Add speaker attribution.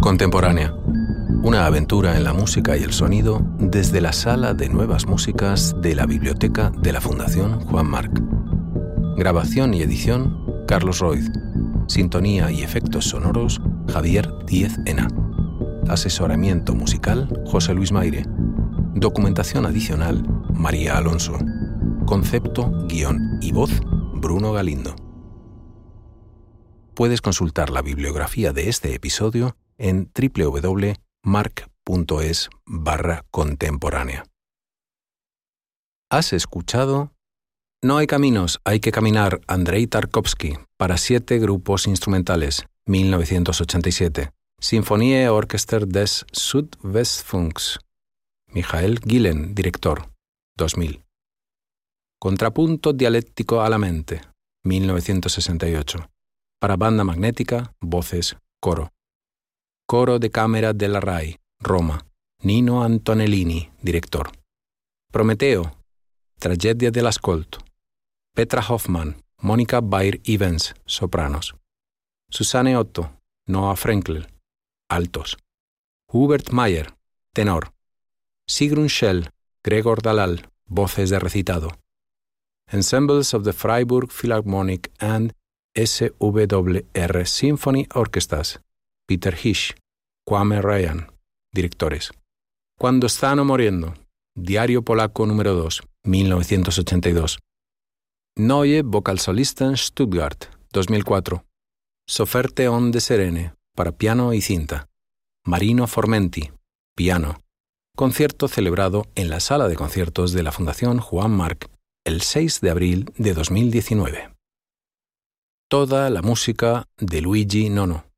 Speaker 1: Contemporánea. Una aventura en la música y el sonido desde la Sala de Nuevas Músicas de la Biblioteca de la Fundación Juan Marc. Grabación y edición, Carlos Roiz. Sintonía y efectos sonoros, Javier Díez Ena. Asesoramiento musical, José Luis Maire. Documentación adicional, María Alonso. Concepto, guión y voz, Bruno Galindo. Puedes consultar la bibliografía de este episodio en www.marc.es/contemporánea. Has escuchado No hay caminos, hay que caminar, Andrei Tarkovsky, para 7 grupos instrumentales, 1987. Sinfonie Orchester des Südwestfunks. Michael Gillen, director, 2000. Contrapunto dialéctico a la mente, 1968. Para banda magnética, voces, coro. Coro de cámara della RAI, Roma. Nino Antonellini, director. Prometeo, tragedia dell'ascolto. Petra Hoffmann, Mónica Bayer-Evans, sopranos. Susanne Otto, Noah Frenkel, altos. Hubert Mayer, tenor. Sigrun Schell, Gregor Dalal, voces de recitado. Ensembles of the Freiburg Philharmonic and SWR Symphony Orchestras, Peter Hisch, Kwame Ryan, directores. Cuando stanno muriendo, Diario Polaco número 2, 1982. Neue Vokalsolisten Stuttgart, 2004. Sofferte onde serene, para piano y cinta. Marino Formenti, piano. Concierto celebrado en la Sala de Conciertos de la Fundación Juan Marc el 6 de abril de 2019. Toda la música de Luigi Nono.